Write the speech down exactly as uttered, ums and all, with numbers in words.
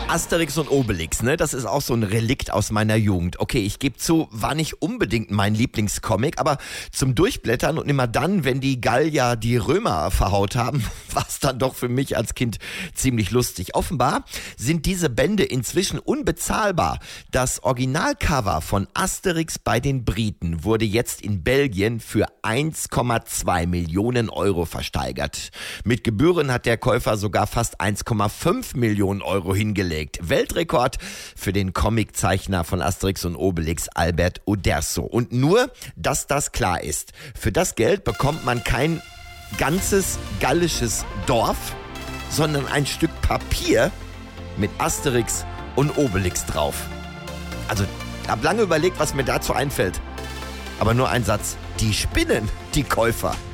Asterix und Obelix, ne? Das ist auch so ein Relikt aus meiner Jugend. Okay, ich gebe zu, war nicht unbedingt mein Lieblingscomic, aber zum Durchblättern und immer dann, wenn die Gallier die Römer verhaut haben, war es dann doch für mich als Kind ziemlich lustig. Offenbar sind diese Bände inzwischen unbezahlbar. Das Originalcover von Asterix bei den Briten wurde jetzt in Belgien für eins Komma zwei Millionen Euro versteigert. Mit Gebühren hat der Käufer sogar fast eins Komma fünf Millionen Euro hingelegt. Weltrekord für den Comiczeichner von Asterix und Obelix, Albert Uderzo. Und nur, dass das klar ist, für das Geld bekommt man kein ganzes gallisches Dorf, sondern ein Stück Papier mit Asterix und Obelix drauf. Also, ich habe lange überlegt, was mir dazu einfällt. Aber nur ein Satz, die spinnen, die Käufer.